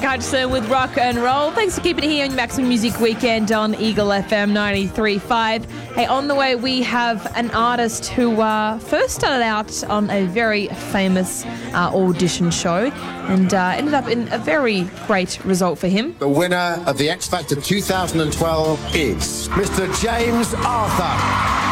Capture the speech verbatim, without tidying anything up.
Hutchison with Rock and Roll. Thanks for keeping it here on Maximum Music Weekend on Eagle F M ninety-three point five. Hey, on the way we have an artist who uh, first started out on a very famous uh, audition show and uh, ended up in a very great result for him. The winner of the X Factor two thousand twelve is Mister James Arthur.